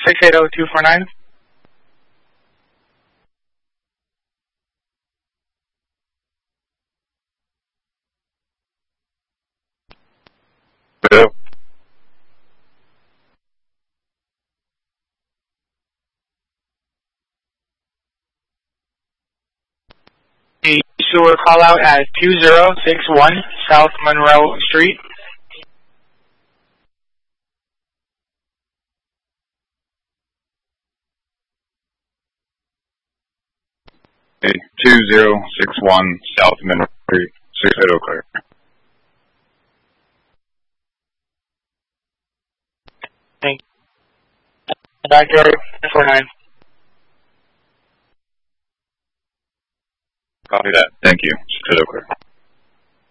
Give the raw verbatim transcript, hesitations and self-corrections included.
six eight zero two four nine. Hello. The sewer call out at two zero six one South Monroe Street. Okay, two zero six one South Monroe Street, six eight zero clear. Thank you. Backyard four nine. Copy that. Thank you. six eight zero clear.